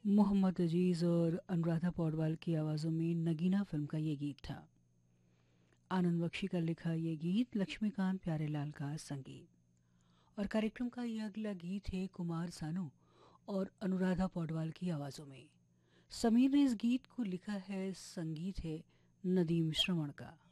मोहम्मद अजीज़ और अनुराधा पौडवाल की आवाज़ों में नगीना फिल्म का ये गीत था। आनंद बख्शी का लिखा ये गीत, लक्ष्मीकांत प्यारेलाल का संगीत। और कार्यक्रम का ये अगला गीत है कुमार सानू और अनुराधा पौडवाल की आवाज़ों में। समीर ने इस गीत को लिखा है, संगीत है नदीम श्रवण का।